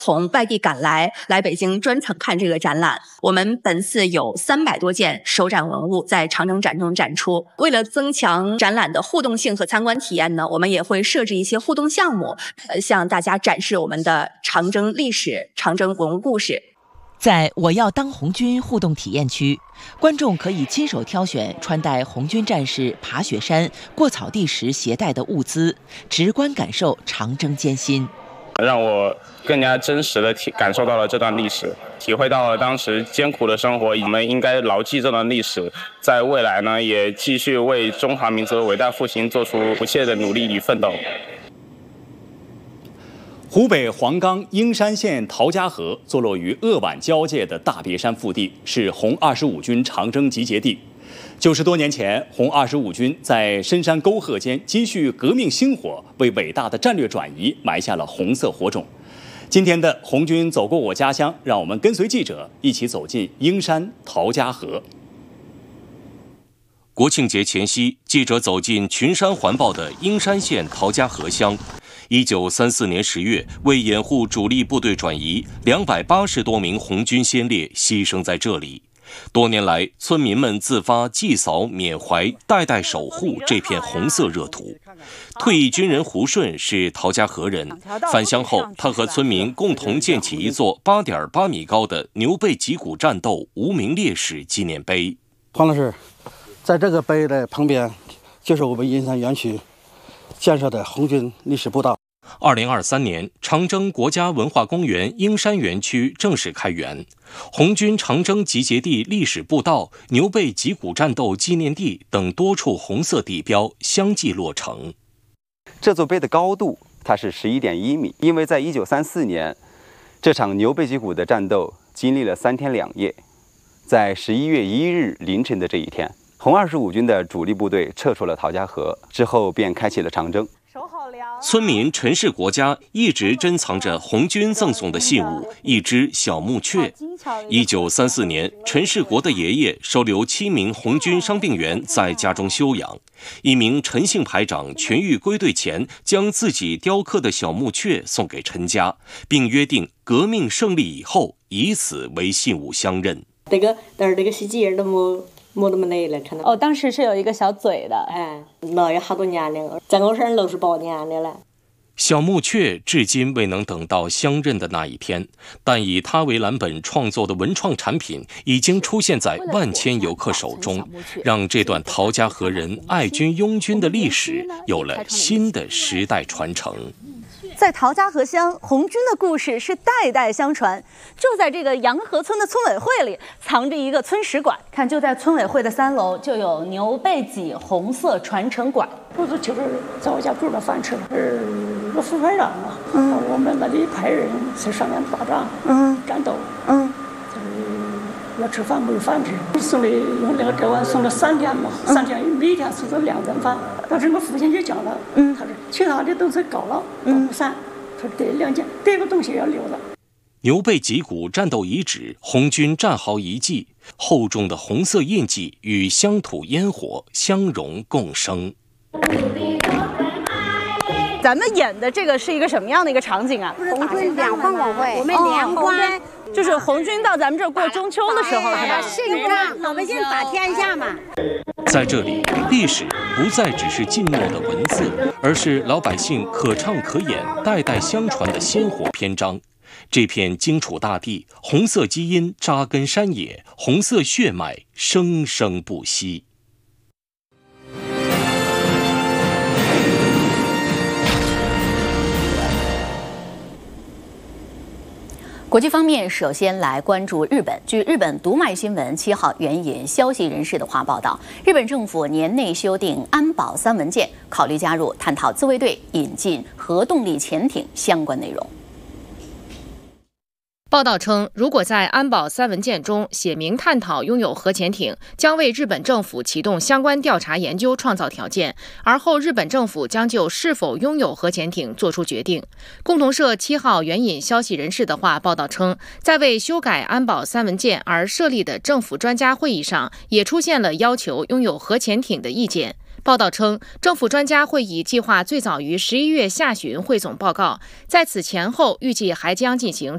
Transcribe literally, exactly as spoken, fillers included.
从外地赶来，来北京专程看这个展览。我们本次有三百多件首展文物在长征展中展出。为了增强展览的互动性和参观体验呢，我们也会设置一些互动项目，呃，向大家展示我们的长征历史、长征文物故事。 在我要当红军互动体验区，观众可以亲手挑选穿戴红军战士爬雪山、过草地时携带的物资，直观感受长征艰辛。 让我更加真实的体感受到了这段历史，体会到了当时艰苦的生活。我们应该牢记这段历史，在未来呢，也继续为中华民族的伟大复兴做出不懈的努力与奋斗。 湖北黄冈英山县陶家河坐落于鄂皖交界的大别山腹地，是红二十五军长征集结地。九十多年前，红二十五军在深山沟壑间积蓄革命星火，为伟大的战略转移埋下了红色火种。今天的红军走过我家乡，让我们跟随记者一起走进英山陶家河。 国庆节前夕，记者走进群山环抱的英山县陶家河乡。一九三四年十月，为掩护主力部队转移，两百八十多名红军先烈牺牲在这里。多年来，村民们自发祭扫、缅怀、代代守护这片红色热土。退役军人胡顺是陶家河人，返乡后，他和村民共同建起一座八点八米高的牛背脊骨战斗无名烈士纪念碑。 黄老师，在这个碑的旁边，就是我们英山园区建设的红军历史步道。 二零二三年，长征国家文化公园英山园区正式开园，红军长征集结地历史步道、牛背脊骨战斗纪念地等多处红色地标相继落成。 这座碑的高度它是十一点一米，因为在一九三四年，这场牛背脊骨的战斗经历了三天两夜，在十一月一日凌晨的这一天，红二十五军的主力部队撤出了陶家河，之后便开启了长征。 村民陈氏国家一直珍藏着红军赠送的信物，一只小木雀。一九三四年，陈氏国的爷爷收留七名红军伤病员在家中休养。一名陈姓排长痊愈归队前，将自己雕刻的小木雀送给陈家，并约定革命胜利以后以此为信物相认。 这个但是这个细节都没。没那么累了，可能哦，当时是有一个小嘴的， 哎，那也好多年了，在我身上都是包年的了。 小木雀至今未能等到相认的那一天，但以它为蓝本创作的文创产品已经出现在万千游客手中，让这段陶家河人爱军拥军的历史有了新的时代传承。 在陶家河乡，红军的故事是代代相传。就在这个杨河村的村委会里，藏着一个村史馆。看，就在村委会的三楼，就有牛背脊红色传承馆。 不是，就是在我家住着饭吃，是个副排长嘛。嗯，我们那里派人在上面打仗，嗯，战斗，嗯，就是要吃饭没有饭吃，送的用那个这碗送了三天嘛，嗯、三天每天吃这两顿饭。当时我父亲就讲了，嗯，他说其他的东西搞了都不散，说这两件这个东西要留着。 牛背脊骨战斗遗址、红军战壕遗迹，厚重的红色印记与乡土烟火相融共生。 咱们演的这个是一个什么样的一个场景啊？ 红军联欢晚会，我们联欢、哦、 就是红军到咱们这儿过中秋的时候，是吧？ 信仗老百姓打天下嘛。 在这里，历史不再只是静默的文字，而是老百姓可唱可演、代代相传的鲜活篇章。这片荆楚大地，红色基因扎根山野，红色血脉生生不息。 国际方面，首先来关注日本。据日本读卖新闻七号援引消息人士的话报道，日本政府年内修订安保三文件，考虑加入探讨自卫队引进核动力潜艇相关内容。 报道称，如果在安保三文件中写明探讨拥有核潜艇，将为日本政府启动相关调查研究创造条件，而后日本政府将就是否拥有核潜艇作出决定。共同社七号援引消息人士的话报道称，在为修改安保三文件而设立的政府专家会议上，也出现了要求拥有核潜艇的意见。报道称，政府专家会议计划最早于十一月下旬汇总报告，在此前后预计还将进行